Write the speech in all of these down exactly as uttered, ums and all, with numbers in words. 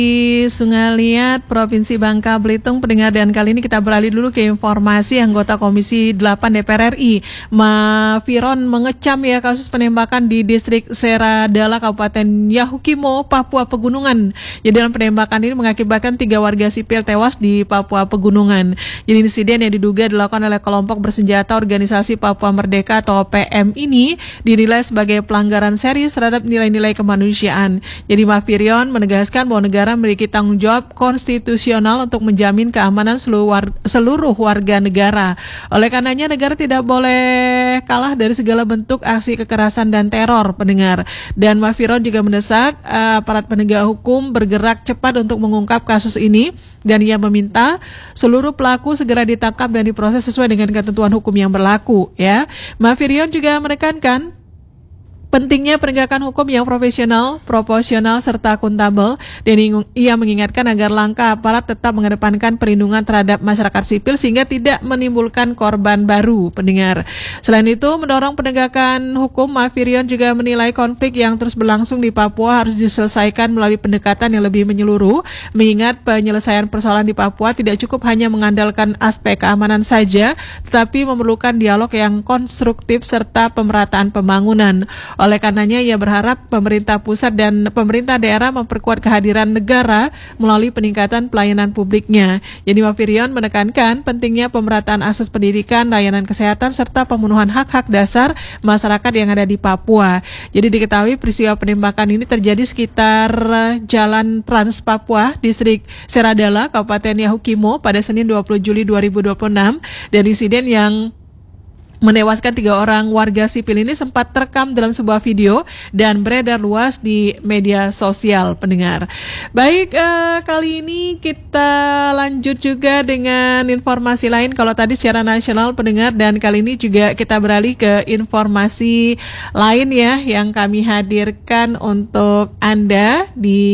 Di Sungai Liat, Provinsi Bangka Belitung, pendengar, dan kali ini kita beralih dulu ke informasi anggota Komisi delapan D P R R I, Mafiron, mengecam ya kasus penembakan di distrik Seradala, Kabupaten Yahukimo, Papua Pegunungan. Jadi dalam penembakan ini mengakibatkan tiga warga sipil tewas di Papua Pegunungan. Jadi insiden yang diduga dilakukan oleh kelompok bersenjata Organisasi Papua Merdeka atau O P M ini dinilai sebagai pelanggaran serius terhadap nilai-nilai kemanusiaan. Jadi Mafiron menegaskan bahwa negara memiliki tanggung jawab konstitusional untuk menjamin keamanan seluruh, war- seluruh warga negara. Oleh karenanya negara tidak boleh kalah dari segala bentuk aksi kekerasan dan teror, pendengar. Dan Mafiron juga mendesak uh, aparat penegak hukum bergerak cepat untuk mengungkap kasus ini, dan ia meminta seluruh pelaku segera ditangkap dan diproses sesuai dengan ketentuan hukum yang berlaku. Ya, Mafiron juga menekankan pentingnya penegakan hukum yang profesional, proporsional, serta akuntabel, dan ia mengingatkan agar langkah aparat tetap mengedepankan perlindungan terhadap masyarakat sipil sehingga tidak menimbulkan korban baru, pendengar. Selain itu, mendorong penegakan hukum, Mafiron juga menilai konflik yang terus berlangsung di Papua harus diselesaikan melalui pendekatan yang lebih menyeluruh, mengingat penyelesaian persoalan di Papua tidak cukup hanya mengandalkan aspek keamanan saja, tetapi memerlukan dialog yang konstruktif serta pemerataan pembangunan. Oleh karenanya ia berharap pemerintah pusat dan pemerintah daerah memperkuat kehadiran negara melalui peningkatan pelayanan publiknya. Jadi Mafiron menekankan pentingnya pemerataan akses pendidikan, layanan kesehatan, serta pemenuhan hak-hak dasar masyarakat yang ada di Papua. Jadi diketahui peristiwa penembakan ini terjadi sekitar Jalan Trans Papua, distrik Seradala, Kabupaten Yahukimo pada Senin dua puluh Juli dua ribu dua puluh enam, dan insiden yang menewaskan tiga orang warga sipil ini sempat terekam dalam sebuah video dan beredar luas di media sosial, pendengar. Baik, eh, kali ini kita lanjut juga dengan informasi lain. Kalau tadi secara nasional, pendengar, dan kali ini juga kita beralih ke informasi lain ya yang kami hadirkan untuk Anda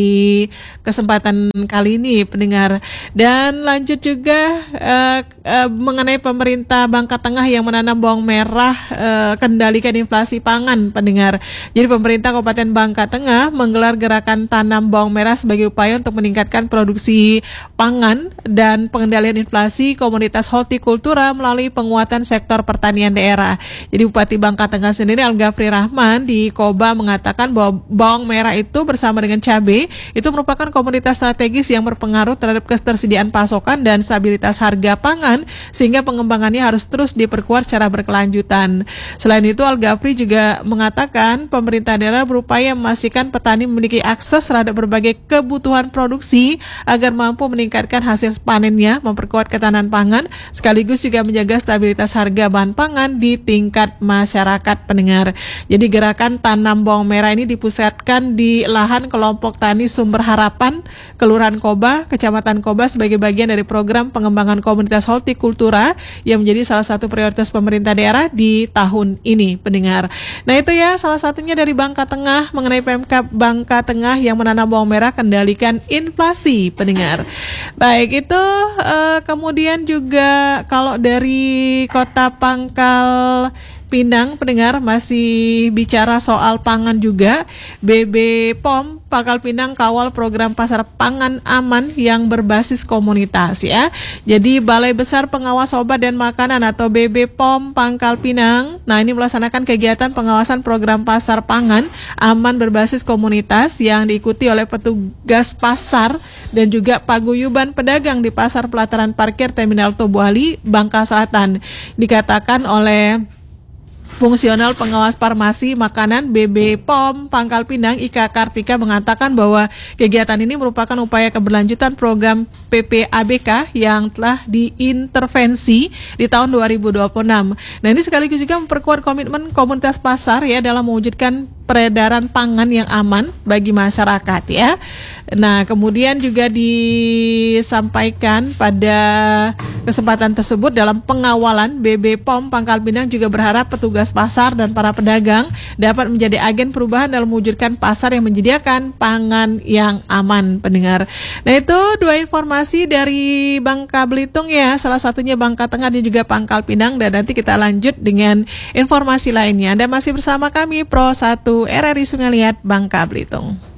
di kesempatan kali ini, pendengar. Dan lanjut juga eh, eh, mengenai pemerintah Bangka Tengah yang menanam bawang merah, eh, kendalikan inflasi pangan, pendengar. Jadi pemerintah Kabupaten Bangka Tengah menggelar gerakan tanam bawang merah sebagai upaya untuk meningkatkan produksi pangan dan pengendalian inflasi komunitas hortikultura melalui penguatan sektor pertanian daerah. Jadi Bupati Bangka Tengah sendiri, Al-Ghafri Rahman, di Koba mengatakan bahwa bawang merah itu bersama dengan cabai itu merupakan komoditas strategis yang berpengaruh terhadap ketersediaan pasokan dan stabilitas harga pangan, sehingga pengembangannya harus terus diperkuat secara berkelanjutan. Kelanjutan. Selain itu, Al-Ghafri juga mengatakan pemerintah daerah berupaya memastikan petani memiliki akses terhadap berbagai kebutuhan produksi agar mampu meningkatkan hasil panennya, memperkuat ketahanan pangan, sekaligus juga menjaga stabilitas harga bahan pangan di tingkat masyarakat, pendengar. Jadi gerakan tanam bawang merah ini dipusatkan di lahan kelompok tani Sumber Harapan, Kelurahan Koba, Kecamatan Koba, sebagai bagian dari program pengembangan komunitas hortikultura yang menjadi salah satu prioritas pemerintah daerah di tahun ini, pendengar. Nah itu ya salah satunya dari Bangka Tengah mengenai Pemkab Bangka Tengah yang menanam bawang merah kendalikan inflasi, pendengar. Baik, itu uh, kemudian juga kalau dari Kota Pangkal Pinang, pendengar, masih bicara soal pangan juga. B B P O M Pangkal Pinang kawal program pasar pangan aman yang berbasis komunitas ya. Jadi Balai Besar Pengawas Obat dan Makanan atau B B P O M Pangkal Pinang, nah ini melaksanakan kegiatan pengawasan program pasar pangan aman berbasis komunitas yang diikuti oleh petugas pasar dan juga paguyuban pedagang di Pasar Pelataran Parkir Terminal Tobu Ali, Bangka Selatan. Dikatakan oleh Fungsional Pengawas Farmasi Makanan B B P O M Pangkal Pinang, Ika Kartika, mengatakan bahwa kegiatan ini merupakan upaya keberlanjutan program P P A B K yang telah diintervensi di tahun dua ribu dua puluh enam. Nah ini sekaligus juga memperkuat komitmen komunitas pasar ya dalam mewujudkan peredaran pangan yang aman bagi masyarakat ya. Nah kemudian juga disampaikan pada kesempatan tersebut dalam pengawalan B B P O M Pangkal Pinang juga berharap petugas pasar dan para pedagang dapat menjadi agen perubahan dalam mewujudkan pasar yang menyediakan pangan yang aman, pendengar. Nah itu dua informasi dari Bangka Belitung ya, salah satunya Bangka Tengah dan juga Pangkal Pinang, dan nanti kita lanjut dengan informasi lainnya. Anda masih bersama kami Pro satu R R I Sungai Liat Bangka Belitung.